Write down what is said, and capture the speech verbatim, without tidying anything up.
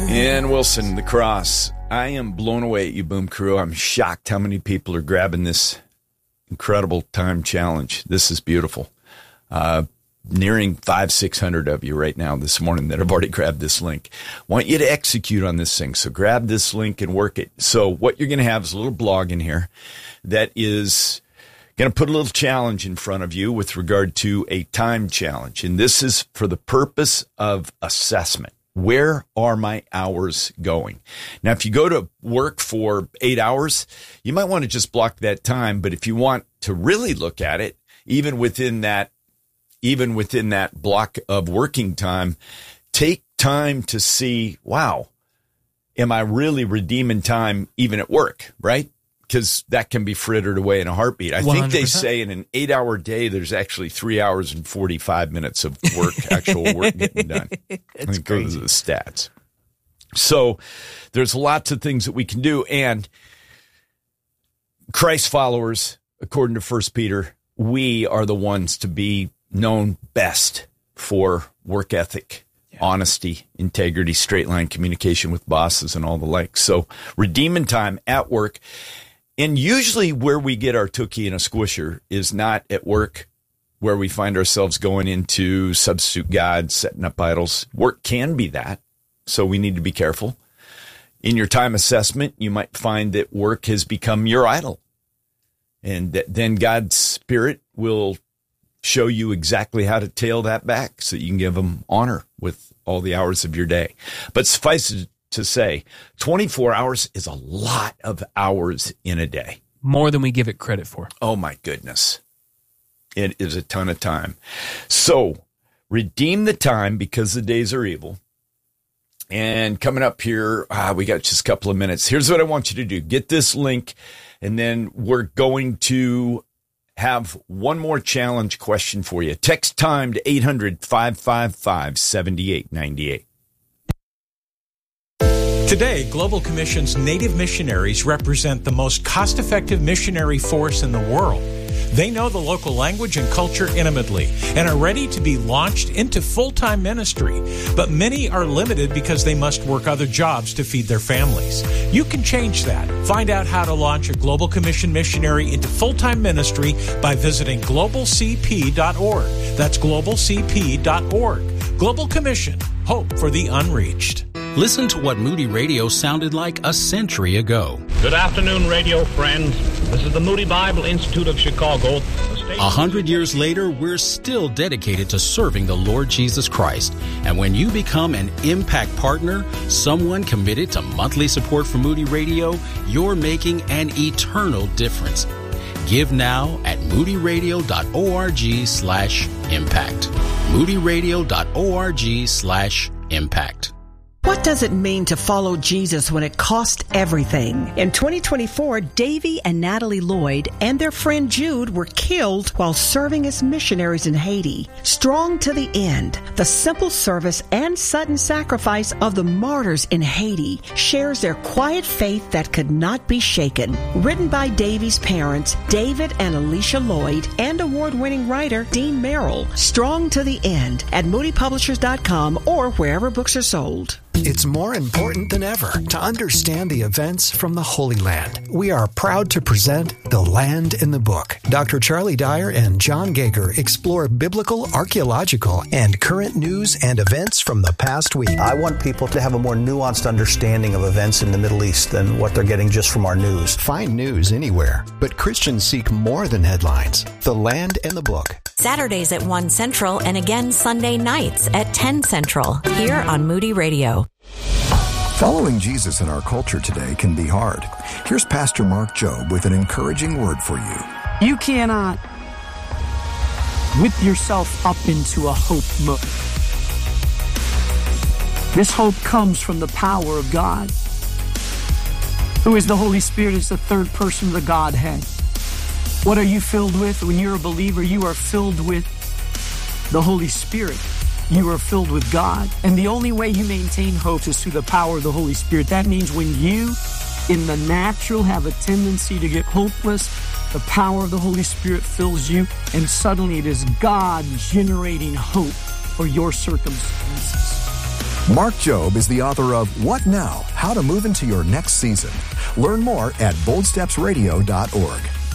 Ian Wilson, The Cross. I am blown away at you, Boom Crew. I'm shocked how many people are grabbing this incredible time challenge. This is beautiful. Uh, nearing five, six hundred of you right now this morning that have already grabbed this link. Want you to execute on this thing. So grab this link and work it. So what you're going to have is a little blog in here that is going to put a little challenge in front of you with regard to a time challenge. And this is for the purpose of assessment. Where are my hours going? Now, if you go to work for eight hours, you might want to just block that time. But if you want to really look at it, even within that, even within that block of working time, take time to see, wow, am I really redeeming time even at work, right? Because that can be frittered away in a heartbeat. I one hundred percent. think they say in an eight-hour day, there's actually three hours and forty-five minutes of work, actual work getting done. It's I crazy. Those are the stats. So there's lots of things that we can do. And Christ followers, according to First Peter, we are the ones to be known best for work ethic, yeah. honesty, integrity, straight line communication with bosses and all the like. So redeeming time at work. And usually where we get our tookie and a squisher is not at work, where we find ourselves going into substitute God, setting up idols. Work can be that, so we need to be careful. In your time assessment, you might find that work has become your idol. And that then God's Spirit will show you exactly how to tail that back so you can give him honor with all the hours of your day. But suffice it to say, twenty-four hours is a lot of hours in a day. More than we give it credit for. Oh, my goodness. It is a ton of time. So redeem the time because the days are evil. And coming up here, ah, we got just a couple of minutes. Here's what I want you to do. Get this link, and then we're going to have one more challenge question for you. Text time to eight hundred, five five five, seven eight nine eight. Today, Global Commission's Native missionaries represent the most cost-effective missionary force in the world. They know the local language and culture intimately and are ready to be launched into full-time ministry. But many are limited because they must work other jobs to feed their families. You can change that. Find out how to launch a Global Commission missionary into full-time ministry by visiting global c p dot org. That's global c p dot org. Global Commission. Hope for the unreached. Listen to what Moody Radio sounded like a century ago. Good afternoon, radio friends. This is the Moody Bible Institute of Chicago. A hundred years later, we're still dedicated to serving the Lord Jesus Christ. And when you become an Impact Partner, someone committed to monthly support for Moody Radio, you're making an eternal difference. Give now at moodyradio.org slash impact. moodyradio.org slash impact. What does it mean to follow Jesus when it costs everything? In twenty twenty-four, Davy and Natalie Lloyd and their friend Jude were killed while serving as missionaries in Haiti. Strong to the end, the simple service and sudden sacrifice of the martyrs in Haiti shares their quiet faith that could not be shaken. Written by Davy's parents, David and Alicia Lloyd, and award-winning writer Dean Merrill. Strong to the end at moody publishers dot com or wherever books are sold. It's more important than ever to understand the events from the Holy Land. We are proud to present The Land in the Book. Doctor Charlie Dyer and John Gager explore biblical, archaeological, and current news and events from the past week. I want people to have a more nuanced understanding of events in the Middle East than what they're getting just from our news. Find news anywhere, but Christians seek more than headlines. The Land in the Book. Saturdays at one Central and again Sunday nights at ten Central here on Moody Radio. Following Jesus in our culture today can be hard. Here's Pastor Mark Jobe with an encouraging word for you. You cannot whip yourself up into a hope mode. This hope comes from the power of God, who is the Holy Spirit, is the third person of the Godhead. What are you filled with? When you're a believer, you are filled with the Holy Spirit. You are filled with God. And the only way you maintain hope is through the power of the Holy Spirit. That means when you, in the natural, have a tendency to get hopeless, the power of the Holy Spirit fills you, and suddenly it is God generating hope for your circumstances. Mark Jobe is the author of What Now? How to Move into Your Next Season. Learn more at bold steps radio dot org.